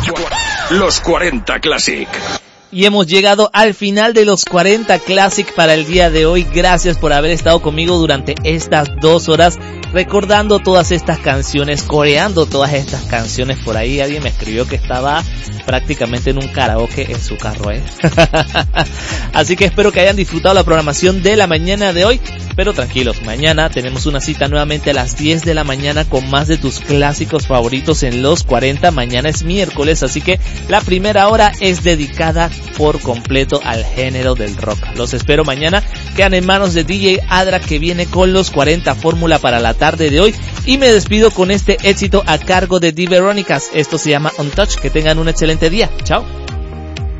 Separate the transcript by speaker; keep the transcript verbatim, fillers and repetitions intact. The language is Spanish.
Speaker 1: Los cuarenta Classic.
Speaker 2: Y hemos llegado al final de los cuarenta Classic para el día de hoy. Gracias por haber estado conmigo durante estas dos horas, recordando todas estas canciones, coreando todas estas canciones por ahí. Alguien me escribió que estaba prácticamente en un karaoke en su carro, ¿eh? Así que espero que hayan disfrutado la programación de la mañana de hoy. Pero tranquilos, mañana tenemos una cita nuevamente a las diez de la mañana con más de tus clásicos favoritos en los cuarenta. Mañana es miércoles, así que la primera hora es dedicada por completo al género del rock. Los espero mañana. Quedan en manos de D J Adra, que viene con los cuarenta Fórmula para la tarde de hoy. Y me despido con este éxito a cargo de The Veronicas. Esto se llama Untouched. Que tengan un excelente día. Chao.